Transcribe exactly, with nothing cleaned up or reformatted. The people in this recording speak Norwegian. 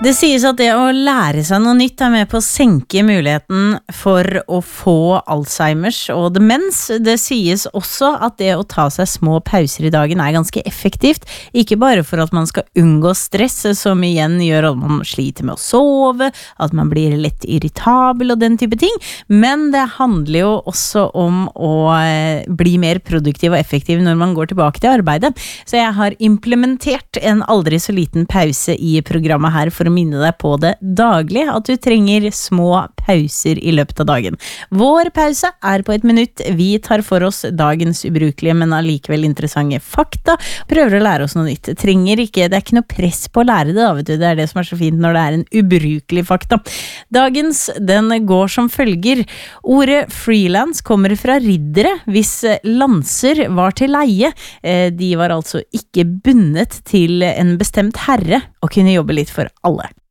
Det sies at det å lære seg noe nytt er med på å senke muligheten for å få Alzheimers og demens. Det sies også at det å ta seg små pauser i dagen er ganske effektivt, ikke bare for at man skal unngå stress, som igjen gjør at man sliter med å sove, at man blir lett irritabel og den type ting, men det handler jo også om å bli mer produktiv og effektiv når man går tilbake til arbeidet. Så jeg har implementert en aldri så liten pause i programmet her for å minne deg på det daglig, at du trenger små pauser i løpet av dagen. Vår pause er på et minutt. Vi tar for oss dagens ubrukelige, men allikevel interessante fakta. Prøver å lære oss noe nytt. Trenger ikke, det er ikke noe press på å lære det, da, vet du. Det er det som er så fint når det er en ubrukelig fakta. Dagens, den går som følger. Ordet freelance kommer fra riddere, hvis lanser var til leie. De var altså ikke bundet til en bestemt herre og kunne jobbe litt for alle.